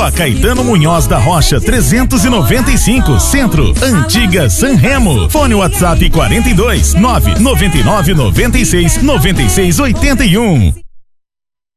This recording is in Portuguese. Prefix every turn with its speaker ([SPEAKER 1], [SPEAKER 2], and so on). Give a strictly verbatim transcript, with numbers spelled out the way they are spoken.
[SPEAKER 1] Rua Caetano Munhoz da Rocha, trezentos e noventa e cinco, Centro, Antiga Sanremo. Fone WhatsApp quarenta e dois, nove nove nove, noventa e seis, noventa e seis, oitenta e um.